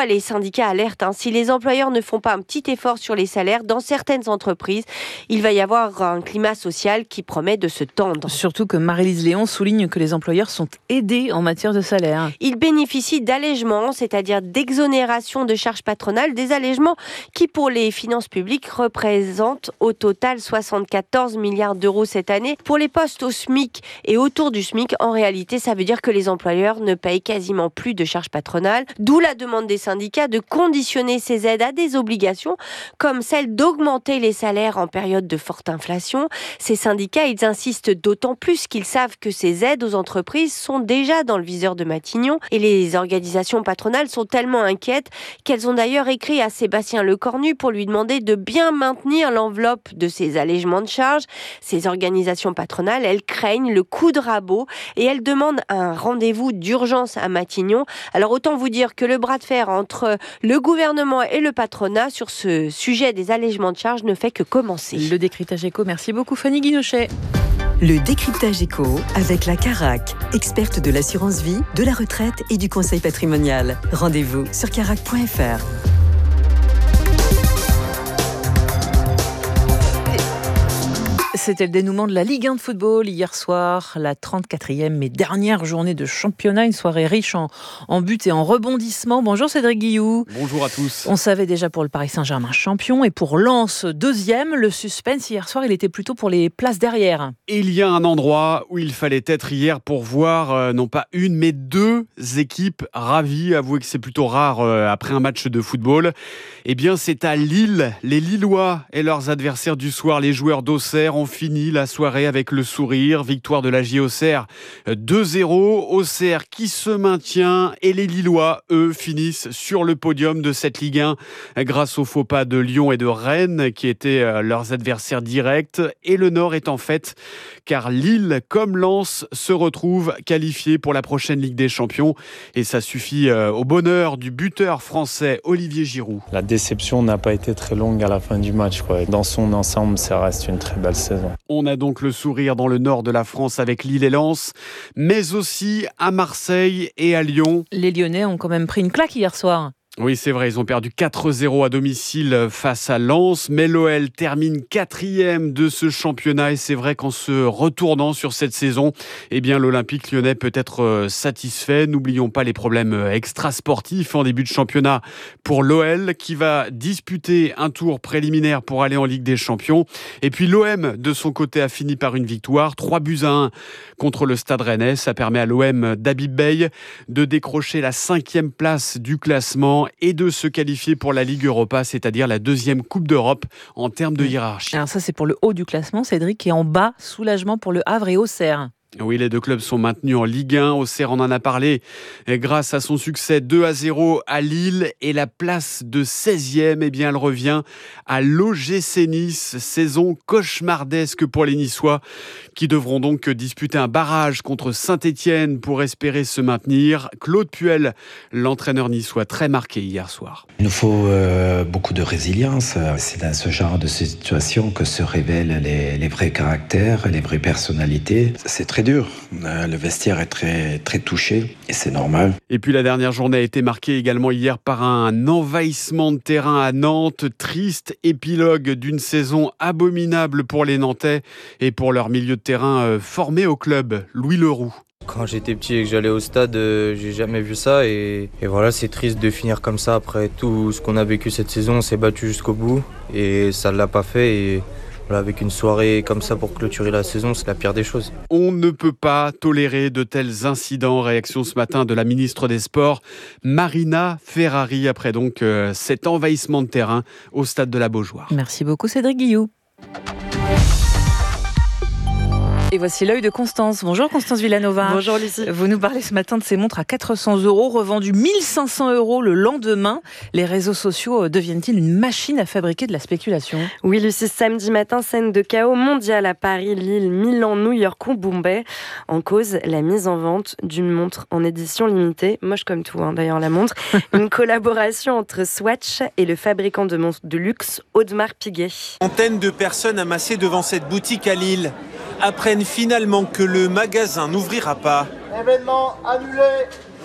Toutefois, les syndicats alertent, si les employeurs ne font pas un petit effort sur les salaires, dans certaines entreprises, il va y avoir un climat social qui promet de se tendre. Surtout que Marie-Lise Léon souligne que les employeurs sont aidés en matière de salaire. Ils bénéficient d'allègements, c'est-à-dire d'exonération de charges patronales, des allègements qui, pour les finances publiques, représentent au total 74 milliards d'euros cette année. Pour les postes au SMIC et autour du SMIC, en réalité, ça veut dire que les employeurs ne payent quasiment plus de charges patronales, d'où la demande des syndicats de conditionner ces aides à des obligations, comme celle d'augmenter les salaires en période de forte inflation. Ces syndicats, ils insistent d'autant plus qu'ils savent que ces aides aux entreprises sont déjà dans le viseur de Matignon, et les organisations patronales sont tellement inquiètes qu'elles ont d'ailleurs écrit à Sébastien Lecornu pour lui demander de bien maintenir l'enveloppe de ces allègements de charges. Ces organisations patronales, elles craignent le coup de rabot et elles demandent un rendez-vous d'urgence à Matignon. Alors autant vous dire que le bras de fer entre le gouvernement et le patronat sur ce sujet des allègements de charges ne fait que commencer. Le décryptage éco, merci beaucoup Fanny Guinochet. Le décryptage éco avec la Carac, experte de l'assurance vie, de la retraite et du conseil patrimonial. Rendez-vous sur carac.fr. C'était le dénouement de la Ligue 1 de football hier soir, la 34e et dernière journée de championnat, une soirée riche en buts et en rebondissements. Bonjour Cédric Guilloux. Bonjour à tous. On savait déjà pour le Paris Saint-Germain champion et pour Lens deuxième. Le suspense hier soir, il était plutôt pour les places derrière. Il y a un endroit où il fallait être hier pour voir non pas une mais deux équipes ravies. Avouez que c'est plutôt rare après un match de football. Eh bien c'est à Lille. Les Lillois et leurs adversaires du soir, les joueurs d'Auxerre, ont fini la soirée avec le sourire. Victoire de la JO Auxerre 2-0. Auxerre qui se maintient et les Lillois, eux, finissent sur le podium de cette Ligue 1 grâce au faux pas de Lyon et de Rennes qui étaient leurs adversaires directs. Et le Nord est en fête car Lille, comme Lens, se retrouve qualifié pour la prochaine Ligue des Champions. Et ça suffit au bonheur du buteur français Olivier Giroud. La déception n'a pas été très longue à la fin du match, quoi. Dans son ensemble, ça reste une très belle saison. On a donc le sourire dans le nord de la France avec Lille et Lens, mais aussi à Marseille et à Lyon. Les Lyonnais ont quand même pris une claque hier soir. Oui, c'est vrai, ils ont perdu 4-0 à domicile face à Lens, mais l'OL termine 4e de ce championnat et c'est vrai qu'en se retournant sur cette saison, eh bien l'Olympique lyonnais peut être satisfait. N'oublions pas les problèmes extrasportifs en début de championnat pour l'OL qui va disputer un tour préliminaire pour aller en Ligue des Champions. Et puis l'OM, de son côté, a fini par une victoire, 3-1 contre le Stade Rennais. Ça permet à l'OM d'Habib Beye de décrocher la 5e place du classement et de se qualifier pour la Ligue Europa, c'est-à-dire la 2e Coupe d'Europe en termes de hiérarchie. Alors ça, c'est pour le haut du classement, Cédric, et en bas, soulagement pour le Havre et Auxerre. Oui, les deux clubs sont maintenus en Ligue 1. Auxerre, on en a parlé grâce à son succès 2-0 à Lille. Et la place de 16e, eh bien, elle revient à l'OGC Nice. Saison cauchemardesque pour les Niçois qui devront donc disputer un barrage contre Saint-Étienne pour espérer se maintenir. Claude Puel, l'entraîneur niçois, très marqué hier soir. Il nous faut beaucoup de résilience. C'est dans ce genre de situation que se révèlent les vrais caractères, les vraies personnalités. C'est très dur. Le vestiaire est très, très touché et c'est normal. Et puis la dernière journée a été marquée également hier par un envahissement de terrain à Nantes. Triste épilogue d'une saison abominable pour les Nantais et pour leur milieu de terrain formé au club, Louis Leroux. Quand j'étais petit et que j'allais au stade, j'ai jamais vu ça et voilà, c'est triste de finir comme ça après tout ce qu'on a vécu cette saison. On s'est battu jusqu'au bout et ça ne l'a pas fait et voilà, avec une soirée comme ça pour clôturer la saison, c'est la pire des choses. On ne peut pas tolérer de tels incidents. Réaction ce matin de la ministre des Sports, Marina Ferrari, après donc cet envahissement de terrain au stade de la Beaujoire. Merci beaucoup Cédric Guilloux. Et voici l'œil de Constance. Bonjour Constance Villanova. Bonjour Lucie. Vous nous parlez ce matin de ces montres à 400 €, revendues 1500 € le lendemain. Les réseaux sociaux deviennent-ils une machine à fabriquer de la spéculation ? Oui Lucie, samedi matin, scène de chaos mondial à Paris, Lille, Milan, New York ou Bombay. En cause, la mise en vente d'une montre en édition limitée, moche comme tout d'ailleurs la montre, une collaboration entre Swatch et le fabricant de montres de luxe Audemars Piguet. Centaines de personnes amassées devant cette boutique à Lille apprennent finalement que le magasin n'ouvrira pas. Événement annulé.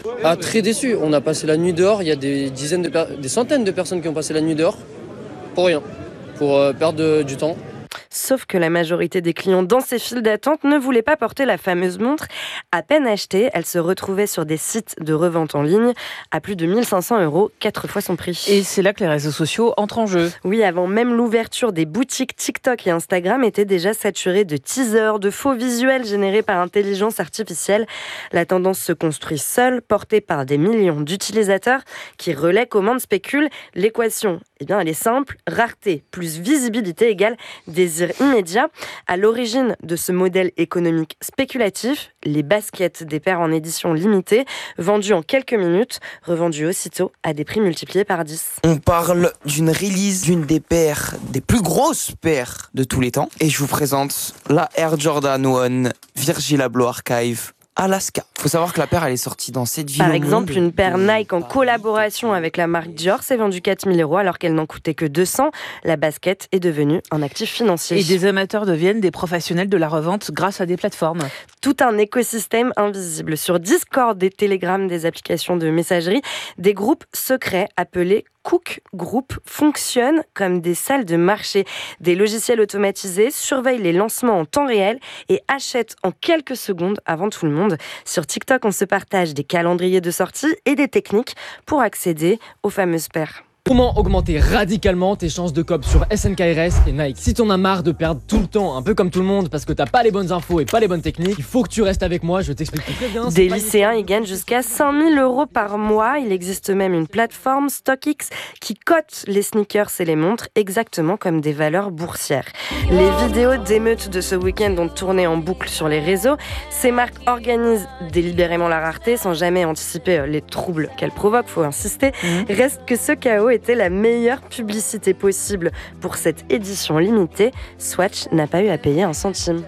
Très déçu. On a passé la nuit dehors. Il y a des centaines de personnes qui ont passé la nuit dehors pour rien, pour perdre du temps. Sauf que la majorité des clients dans ces files d'attente ne voulaient pas porter la fameuse montre. À peine achetée, elle se retrouvait sur des sites de revente en ligne à plus de 1 500 €, 4 fois son prix. Et c'est là que les réseaux sociaux entrent en jeu. Oui, avant même l'ouverture des boutiques, TikTok et Instagram étaient déjà saturés de teasers, de faux visuels générés par intelligence artificielle. La tendance se construit seule, portée par des millions d'utilisateurs qui relaient, commandent, spéculent. L'équation, elle est simple. Rareté plus visibilité égale désir immédiat. À l'origine de ce modèle économique spéculatif, les baskets des paires en édition limitée, vendues en quelques minutes, revendues aussitôt à des prix multipliés par 10. On parle d'une release d'une des paires, des plus grosses paires de tous les temps. Et je vous présente la Air Jordan 1 Virgil Abloh Archive Alaska. Faut savoir que la paire, elle est sortie dans 7 villes. Par exemple, une paire Nike en collaboration avec la marque Dior s'est vendue 4 000 € alors qu'elle n'en coûtait que 200. La basket est devenue un actif financier. Et des amateurs deviennent des professionnels de la revente grâce à des plateformes. Tout un écosystème invisible. Sur Discord, des Telegram, des applications de messagerie, des groupes secrets appelés Cook Group fonctionnent comme des salles de marché. Des logiciels automatisés surveillent les lancements en temps réel et achètent en quelques secondes avant tout le monde. Sur TikTok, on se partage des calendriers de sortie et des techniques pour accéder aux fameuses paires. Comment augmenter radicalement tes chances de COP sur SNKRS et Nike? Si t'en as marre de perdre tout le temps, un peu comme tout le monde, parce que t'as pas les bonnes infos et pas les bonnes techniques, il faut que tu restes avec moi, je t'explique tout très bien. Des lycéens y gagnent jusqu'à 5 000 € par mois. Il existe même une plateforme, StockX, qui cote les sneakers et les montres exactement comme des valeurs boursières. Les vidéos d'émeutes de ce week-end ont tourné en boucle sur les réseaux. Ces marques organisent délibérément la rareté sans jamais anticiper les troubles qu'elles provoquent, faut insister. Reste que ce chaos était la meilleure publicité possible pour cette édition limitée. Swatch n'a pas eu à payer un centime.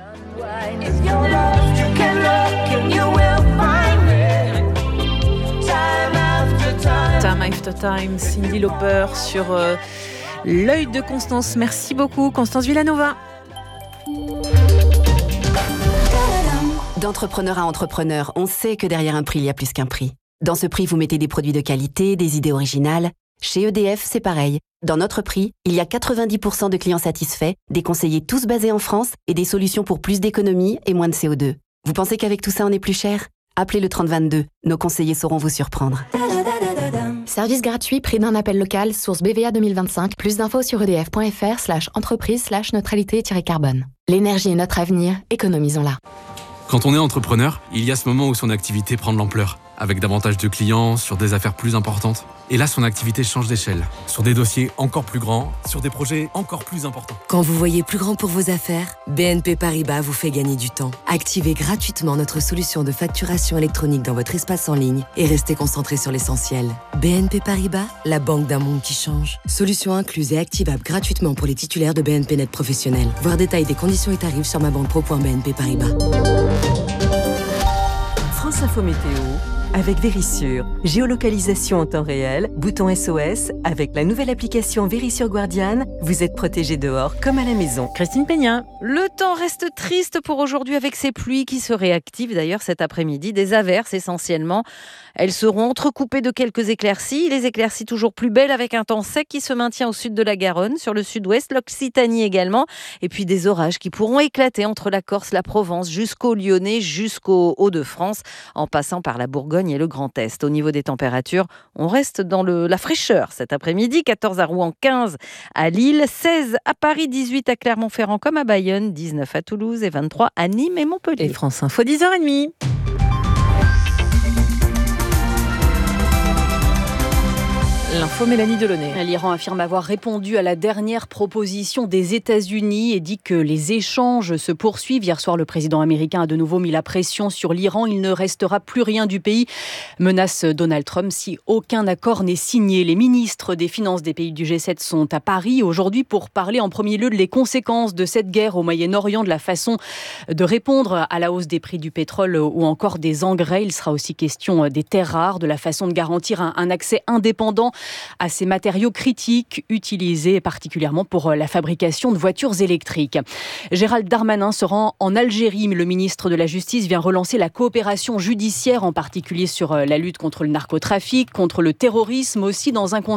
Time after time, Cyndi Lauper sur l'œil de Constance. Merci beaucoup, Constance Villanova. D'entrepreneur à entrepreneur, on sait que derrière un prix, il y a plus qu'un prix. Dans ce prix, vous mettez des produits de qualité, des idées originales. Chez EDF, c'est pareil. Dans notre prix, il y a 90% de clients satisfaits, des conseillers tous basés en France et des solutions pour plus d'économie et moins de CO2. Vous pensez qu'avec tout ça, on est plus cher ? Appelez le 3022. Nos conseillers sauront vous surprendre. Service gratuit, prix d'un appel local, source BVA 2025. Plus d'infos sur edf.fr/entreprise/neutralité-carbone. L'énergie est notre avenir, économisons-la. Quand on est entrepreneur, il y a ce moment où son activité prend de l'ampleur, avec davantage de clients, sur des affaires plus importantes. Et là, son activité change d'échelle, sur des dossiers encore plus grands, sur des projets encore plus importants. Quand vous voyez plus grand pour vos affaires, BNP Paribas vous fait gagner du temps. Activez gratuitement notre solution de facturation électronique dans votre espace en ligne et restez concentré sur l'essentiel. BNP Paribas, la banque d'un monde qui change. Solution incluse et activable gratuitement pour les titulaires de BNP Net Professionnel. Voir détail des conditions et tarifs sur mabanquepro.bnp Paribas. France Info Météo avec Vérissure. Géolocalisation en temps réel, bouton SOS. Avec la nouvelle application Vérissure Guardian, vous êtes protégé dehors comme à la maison. Christine Peña. Le temps reste triste pour aujourd'hui avec ces pluies qui se réactivent d'ailleurs cet après-midi. Des averses essentiellement. Elles seront entrecoupées de quelques éclaircies. Les éclaircies toujours plus belles avec un temps sec qui se maintient au sud de la Garonne, sur le sud-ouest, l'Occitanie également. Et puis des orages qui pourront éclater entre la Corse, la Provence, jusqu'au Lyonnais, jusqu'au Hauts-de-France, en passant par la Bourgogne et le Grand Est. Au niveau des températures, on reste dans la fraîcheur cet après-midi. 14 à Rouen, 15 à Lille, 16 à Paris, 18 à Clermont-Ferrand comme à Bayonne, 19 à Toulouse et 23 à Nîmes et Montpellier. Et France Info, 10h30. L'info Mélanie Delaunay. L'Iran affirme avoir répondu à la dernière proposition des États-Unis et dit que les échanges se poursuivent. Hier soir, le président américain a de nouveau mis la pression sur l'Iran. Il ne restera plus rien du pays, menace Donald Trump, si aucun accord n'est signé. Les ministres des Finances des pays du G7 sont à Paris aujourd'hui pour parler en premier lieu des conséquences de cette guerre au Moyen-Orient, de la façon de répondre à la hausse des prix du pétrole ou encore des engrais. Il sera aussi question des terres rares, de la façon de garantir un accès indépendant à ces matériaux critiques utilisés particulièrement pour la fabrication de voitures électriques. Gérald Darmanin se rend en Algérie, mais le ministre de la Justice vient relancer la coopération judiciaire, en particulier sur la lutte contre le narcotrafic, contre le terrorisme aussi, dans un contexte